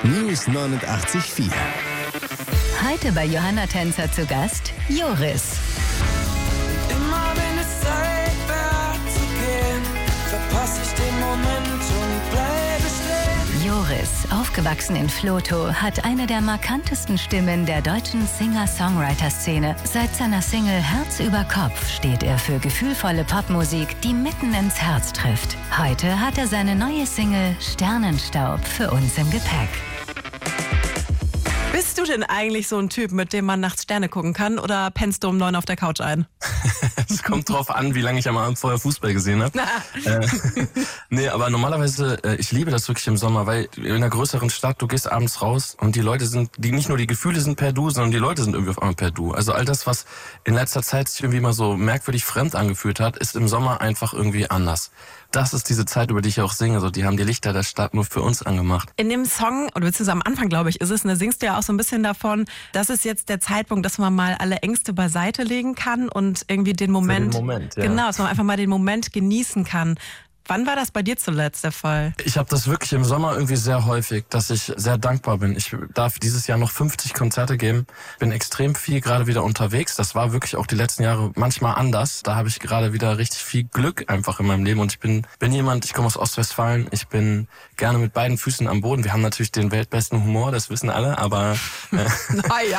News 89.4. Heute bei Johanna Tänzer zu Gast Joris. Immer wenn es Zeit wäre zu gehen, verpasse ich den Moment und bleibe stehen. Joris, aufgewachsen in Vlotho, hat eine der markantesten Stimmen der deutschen Singer-Songwriter-Szene. Seit seiner Single Herz über Kopf steht er für gefühlvolle Popmusik, die mitten ins Herz trifft. Heute hat er seine neue Single Sternenstaub für uns im Gepäck. Bist du denn eigentlich so ein Typ, mit dem man nachts Sterne gucken kann, oder pennst du um 9 auf der Couch ein? Es kommt drauf an, wie lange ich am Abend vorher Fußball gesehen habe. Nee, aber normalerweise, ich liebe das wirklich im Sommer, weil in einer größeren Stadt, du gehst abends raus und die Leute sind, nicht nur die Gefühle sind per Du, sondern die Leute sind irgendwie auf einmal per Du. Also all das, was in letzter Zeit sich irgendwie mal so merkwürdig fremd angefühlt hat, ist im Sommer einfach irgendwie anders. Das ist diese Zeit, über die ich auch singe. So, die haben die Lichter der Stadt nur für uns angemacht. In dem Song, oder beziehungsweise am Anfang, glaube ich, ist es, da singst du ja auch so ein bisschen davon, das ist jetzt der Zeitpunkt, dass man mal alle Ängste beiseite legen kann und irgendwie den Moment, ja. Genau, dass man einfach mal den Moment genießen kann. Wann war das bei dir zuletzt der Fall? Ich habe das wirklich im Sommer irgendwie sehr häufig, dass ich sehr dankbar bin. Ich darf dieses Jahr noch 50 Konzerte geben. Bin extrem viel gerade wieder unterwegs. Das war wirklich auch die letzten Jahre manchmal anders. Da habe ich gerade wieder richtig viel Glück einfach in meinem Leben. Und ich bin jemand, ich komme aus Ostwestfalen. Ich bin gerne mit beiden Füßen am Boden. Wir haben natürlich den weltbesten Humor, das wissen alle. Aber Naja.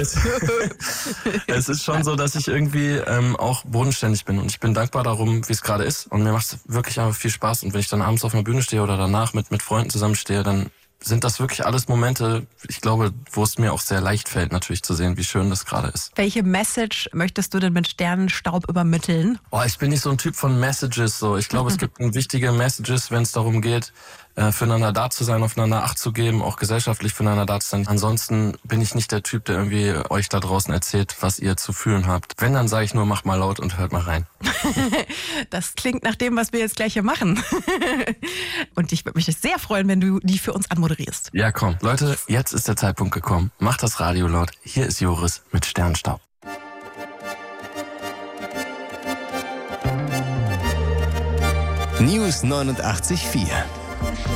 es ist schon so, dass ich irgendwie auch bodenständig bin. Und ich bin dankbar darum, wie es gerade ist. Und mir macht es wirklich einfach viel Spaß. Und wenn ich dann abends auf einer Bühne stehe oder danach mit Freunden zusammenstehe, dann sind das wirklich alles Momente, ich glaube, wo es mir auch sehr leicht fällt, natürlich zu sehen, wie schön das gerade ist. Welche Message möchtest du denn mit Sternenstaub übermitteln? Ich bin nicht so ein Typ von Messages. So, ich glaube, es gibt wichtige Messages, wenn es darum geht, füreinander da zu sein, aufeinander Acht zu geben, auch gesellschaftlich füreinander da zu sein. Ansonsten bin ich nicht der Typ, der irgendwie euch da draußen erzählt, was ihr zu fühlen habt. Wenn, dann sage ich nur, macht mal laut und hört mal rein. Das klingt nach dem, was wir jetzt gleich hier machen. Und ich würde mich sehr freuen, wenn du die für uns anmoderierst. Ja, komm. Leute, jetzt ist der Zeitpunkt gekommen. Macht das Radio laut. Hier ist Joris mit Sternenstaub. News 89.4.